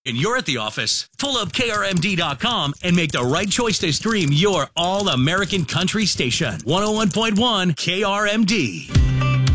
and you're at the office, pull up KRMD.com and make the right choice to stream your all-American country station. 101.1 KRMD.